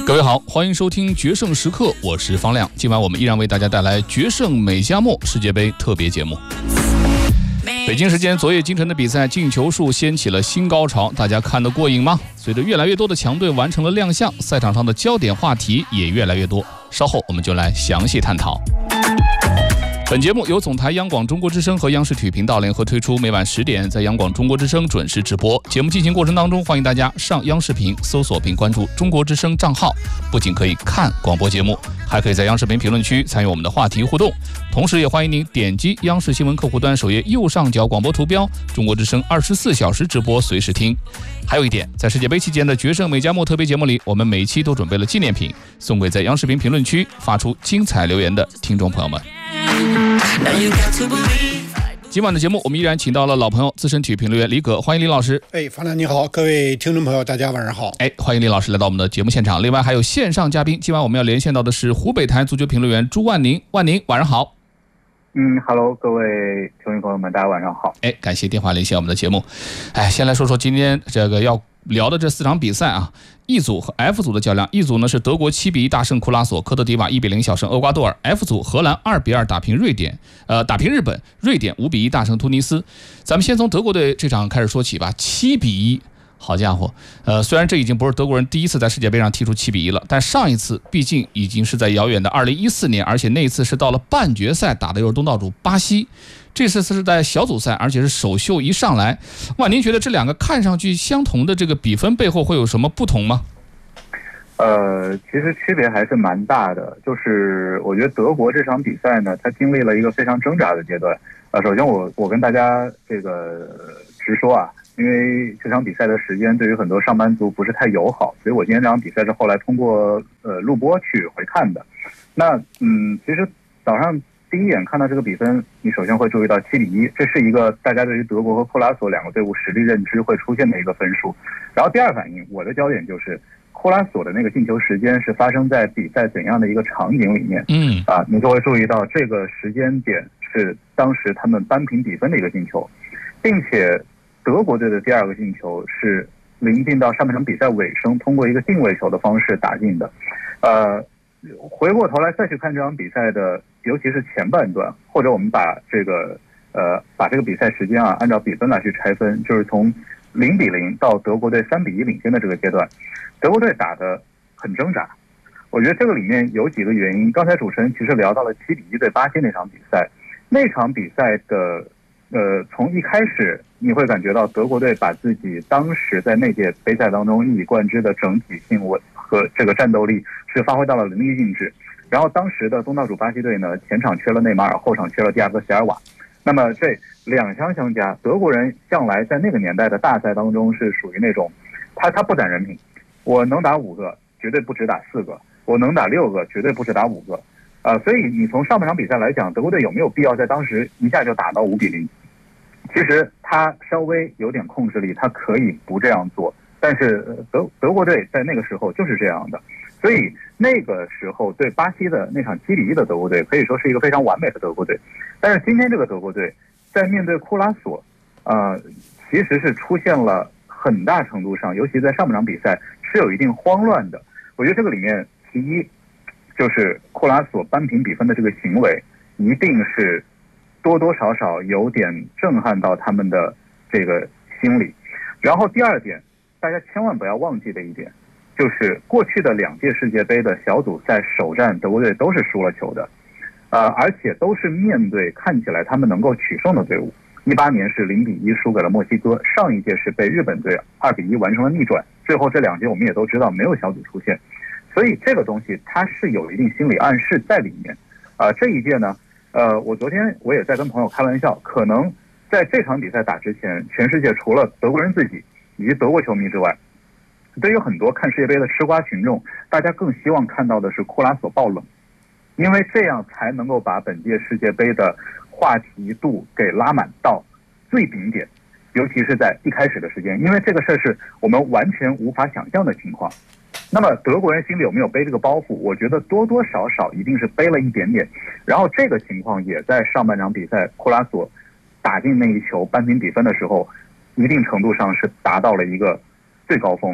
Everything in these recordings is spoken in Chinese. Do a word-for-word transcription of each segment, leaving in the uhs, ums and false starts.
各位好，欢迎收听决胜时刻，我是方亮。今晚我们依然为大家带来决胜美加墨世界杯特别节目。北京时间昨夜今晨的比赛进球数掀起了新高潮，大家看得过瘾吗？随着越来越多的强队完成了亮相，赛场上的焦点话题也越来越多。稍后我们就来详细探讨。本节目由总台央广中国之声和央视体育频道联合推出，每晚十点在央广中国之声准时直播。节目进行过程当中，欢迎大家上央视频搜索并关注中国之声账号，不仅可以看广播节目，还可以在央视频评论区参与我们的话题互动。同时也欢迎您点击央视新闻客户端首页右上角广播图标，中国之声二十四小时直播随时听。还有一点，在世界杯期间的决胜美加墨特别节目里，我们每期都准备了纪念品，送给在央视频评论区发出精彩留言的听众朋友们。今晚的节目我们依然请到了老朋友资深体育评论员李葛，欢迎李老师。 哎，方亮你好，各位听众朋友大家晚上好。 哎，欢迎李老师来到我们的节目现场。另外还有线上嘉宾，今晚我们要连线到的是湖北台足球评论员朱万宁。万宁晚上好。 嗯 ，Hello， 各位球迷朋友们，大家晚上好。 哎，感谢电话连线我们的节目。哎，先来说说今天这个要聊的这四场比赛啊。E 组和 F 组的较量 ，E 组呢是德国七比一大胜库拉索，科特迪瓦一比零小胜厄瓜多尔 ；F 组荷兰二比二打平瑞典，呃打平日本，瑞典五比一大胜突尼斯。咱们先从德国队这场开始说起吧，七比一。好家伙，呃，虽然这已经不是德国人第一次在世界杯上踢出七比一了，但上一次毕竟已经是在遥远的二零一四年，而且那一次是到了半决赛打的又是东道主巴西，这次是在小组赛，而且是首秀一上来。哇，您觉得这两个看上去相同的这个比分背后会有什么不同吗？ 呃，其实区别还是蛮大的。就是我觉得德国这场比赛呢，它经历了一个非常挣扎的阶段。呃，首先我我跟大家这个直说啊。因为这场比赛的时间对于很多上班族不是太友好，所以我今天这场比赛是后来通过呃录播去回看的。那嗯，其实早上第一眼看到这个比分，你首先会注意到七比一，这是一个大家对于德国和库拉索两个队伍实力认知会出现的一个分数。然后第二反应，我的焦点就是库拉索的那个进球时间是发生在比赛怎样的一个场景里面？嗯，啊，你就会注意到这个时间点是当时他们扳平比分的一个进球，并且。德国队的第二个进球是临近到上半场比赛尾声，通过一个定位球的方式打进的。呃，回过头来再去看这场比赛的，尤其是前半段，或者我们把这个呃把这个比赛时间啊按照比分来去拆分，就是从零比零到德国队三比一领先的这个阶段，德国队打得很挣扎。我觉得这个里面有几个原因。刚才主持人其实聊到了七比一对巴西那场比赛，那场比赛的。呃，从一开始你会感觉到德国队把自己当时在那届杯赛当中一以贯之的整体性和这个战斗力是发挥到了淋漓尽致。然后当时的东道主巴西队呢，前场缺了内马尔，后场缺了蒂亚戈·席尔瓦。那么这两相相加，德国人向来在那个年代的大赛当中是属于那种，他他不攒人品，我能打五个，绝对不止打四个；我能打六个，绝对不止打五个。呃，所以你从上半场比赛来讲，德国队有没有必要在当时一下就打到五比零？其实他稍微有点控制力，他可以不这样做，但是德德国队在那个时候就是这样的，所以那个时候对巴西的那场七比一的德国队可以说是一个非常完美的德国队。但是今天这个德国队在面对库拉索，呃，其实是出现了很大程度上，尤其在上半场比赛是有一定慌乱的。我觉得这个里面，其一就是库拉索扳平比分的这个行为，一定是。多多少少有点震撼到他们的这个心理。然后第二点，大家千万不要忘记的一点，就是过去的两届世界杯的小组赛首战，德国队都是输了球的，呃，而且都是面对看起来他们能够取胜的队伍。一八年是零比一输给了墨西哥，上一届是被日本队二比一完成了逆转，最后这两届我们也都知道没有小组出线，所以这个东西它是有一定心理暗示在里面。啊、呃，这一届呢。呃，我昨天我也在跟朋友开玩笑，可能在这场比赛打之前，全世界除了德国人自己以及德国球迷之外，对于很多看世界杯的吃瓜群众，大家更希望看到的是库拉索爆冷，因为这样才能够把本届世界杯的话题度给拉满到最顶点，尤其是在一开始的时间，因为这个事儿是我们完全无法想象的情况。那么德国人心里有没有背这个包袱？我觉得多多少少一定是背了一点点。然后这个情况也在上半场比赛库拉索打进那一球扳平比分的时候，一定程度上是达到了一个最高峰。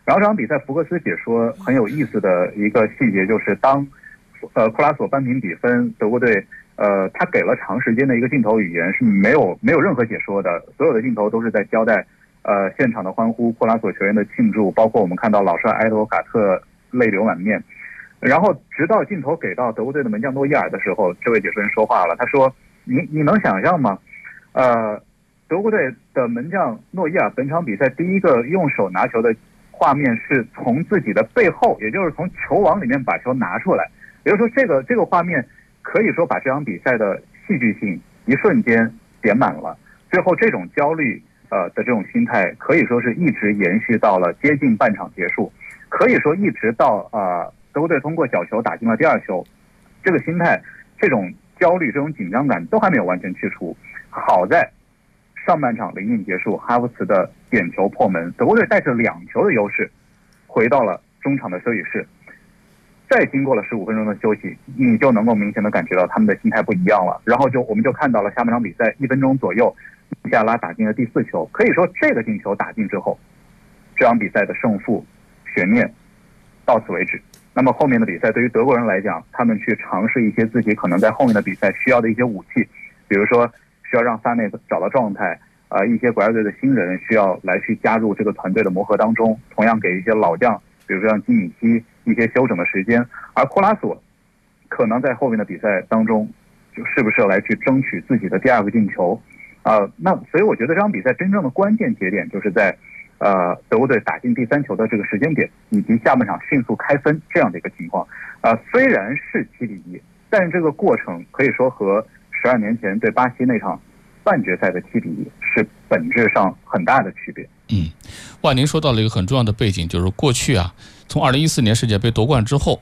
然后这场比赛福克斯解说很有意思的一个细节就是当呃库拉索扳平比分，德国队呃他给了长时间的一个镜头语言是没有没有任何解说的，所有的镜头都是在交代呃现场的欢呼，库拉索球员的庆祝，包括我们看到老帅埃托卡特泪流满面。然后直到镜头给到德国队的门将诺伊尔的时候，这位解说员说话了，他说你你能想象吗？呃德国队的门将诺伊尔本场比赛第一个用手拿球的画面是从自己的背后，也就是从球网里面把球拿出来，也就是说这个这个画面可以说把这场比赛的戏剧性一瞬间点满了。最后这种焦虑呃的这种心态可以说是一直延续到了接近半场结束，可以说一直到呃德国队通过角球打进了第二球，这个心态这种焦虑这种紧张感都还没有完全去除。好在上半场临近结束，哈弗茨的点球破门，德国队带着两球的优势回到了中场的休息室。再经过了十五分钟的休息，你就能够明显的感觉到他们的心态不一样了。然后就我们就看到了下半场比赛一分钟左右，穆夏拉打进了第四球。可以说这个进球打进之后，这场比赛的胜负悬念到此为止。那么后面的比赛对于德国人来讲，他们去尝试一些自己可能在后面的比赛需要的一些武器，比如说需要让萨内找到状态，呃，一些国家队的新人需要来去加入这个团队的磨合当中，同样给一些老将，比如说像基米希一些休整的时间，而库拉索可能在后面的比赛当中，就是不是来去争取自己的第二个进球，呃，那所以我觉得这场比赛真正的关键节点就是在呃德国队打进第三球的这个时间点，以及下半场迅速开分这样的一个情况。呃，虽然是七比一，但是这个过程可以说和十二年前对巴西那场半决赛的七比一是本质上很大的区别。 嗯，万宁说到了一个很重要的背景，就是过去啊，从二零一四年世界杯夺冠之后，